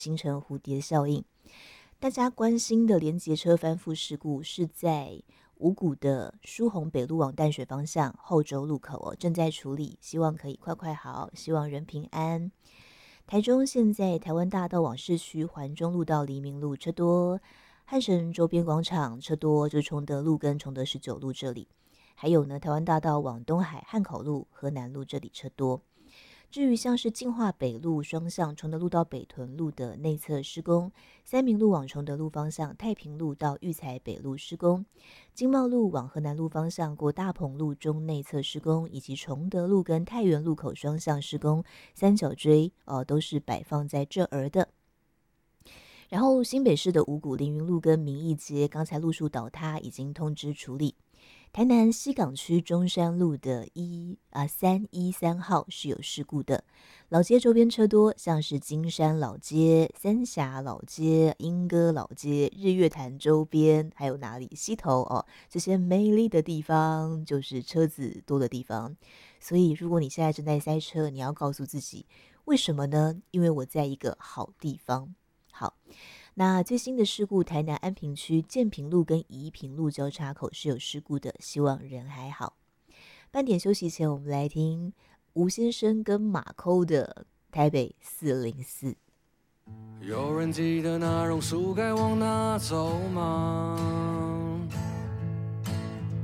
形成蝴蝶效应。大家关心的联结车翻覆事故是在五股的疏洪北路往淡水方向后洲路口正在处理，希望可以快好，希望人平安。台中现在台湾大道往市区环中路到黎明路车多，汉神周边广场车多，就是崇德路跟崇德19路这里。还有呢，台湾大道往东海汉口路、河南路这里车多。至于像是进化北路双向崇德路到北屯路的内侧施工，三民路往崇德路方向太平路到育才北路施工，经贸路往河南路方向过大鹏路中内侧施工，以及崇德路跟太原路口双向施工，三角锥都是摆放在这儿的。然后新北市的五股凌云路跟民义街刚才路树倒塌，已经通知处理。台南西港区中山路的313号是有事故的，老街周边车多，像是金山老街、三峡老街、莺歌老街、日月潭周边，还有哪里溪头这些美丽的地方就是车子多的地方。所以如果你现在正在塞车，你要告诉自己为什么呢？因为我在一个好地方。好，那最新的事故，台南安平区建平路跟宜平路交叉口是有事故的，希望人还好。半点休息前，我们来听吴先生跟马扣的台北404。 有人记得那榕树该往哪走吗？